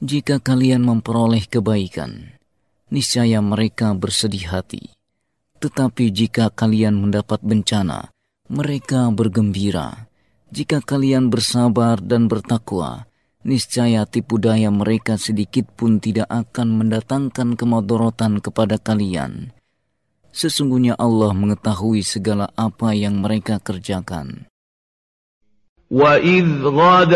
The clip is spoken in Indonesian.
Jika kalian memperoleh kebaikan, niscaya mereka bersedih hati. Tetapi jika kalian mendapat bencana, mereka bergembira. Jika kalian bersabar dan bertakwa, niscaya tipu daya mereka sedikit pun tidak akan mendatangkan kemadharatan kepada kalian. Sesungguhnya Allah mengetahui segala apa yang mereka kerjakan. وَإِذْ غَدَوْا